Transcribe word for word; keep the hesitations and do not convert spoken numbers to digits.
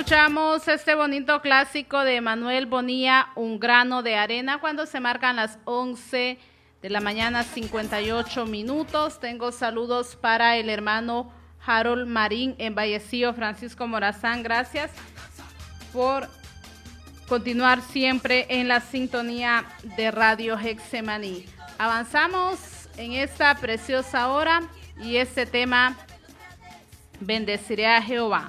Escuchamos este bonito clásico de Manuel Bonilla, Un grano de arena, cuando se marcan las once de la mañana, cincuenta y ocho minutos. Tengo saludos para el hermano Harold Marín en Vallecillo, Francisco Morazán. Gracias por continuar siempre en la sintonía de Radio Hexemaní. Avanzamos en esta preciosa hora y este tema, Bendeciré a Jehová.